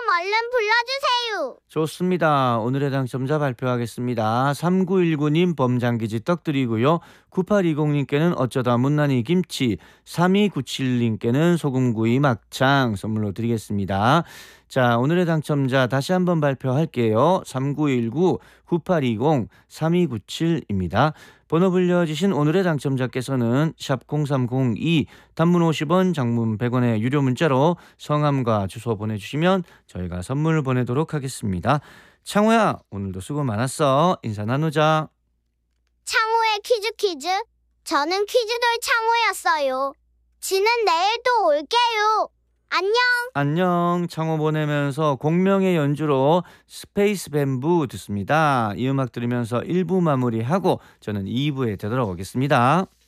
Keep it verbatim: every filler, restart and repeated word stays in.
얼른 불러주세요. 좋습니다. 오늘의 당첨자 발표하겠습니다. 삼구일구 님 범장기지 떡 드리고요. 구팔이공 님께는 어쩌다 못난이 김치, 삼이구칠 님께는 소금구이 막창 선물로 드리겠습니다. 자, 오늘의 당첨자 다시 한번 발표할게요. 삼구일구 구팔이공 삼이구칠입니다. 번호 불려주신 오늘의 당첨자께서는 샵 공삼공이 단문 오십 원 장문 백 원의 유료 문자로 성함과 주소 보내주시면 저희가 선물 보내도록 하겠습니다. 창호야, 오늘도 수고 많았어. 인사 나누자. 창호의 퀴즈 퀴즈. 저는 퀴즈돌 창호였어요. 지는 내일 또 올게요. 안녕. 안녕. 창호 보내면서 공명의 연주로 스페이스 뱀부 듣습니다. 이 음악 들으면서 일 부 마무리하고 저는 이 부에 되돌아오겠습니다.